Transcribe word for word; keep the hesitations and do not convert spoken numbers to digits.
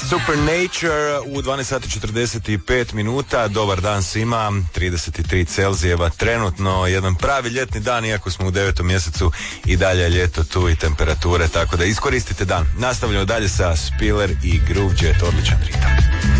Supernature u dvanaest sati četrdeset pet minuta. Dobar dan svima, trideset tri Celzijeva trenutno, jedan pravi ljetni dan, iako smo u devetom mjesecu i dalje je ljeto tu i temperature, tako da iskoristite dan. Nastavljamo dalje sa Spiller i Groove Jet, odličan ritam.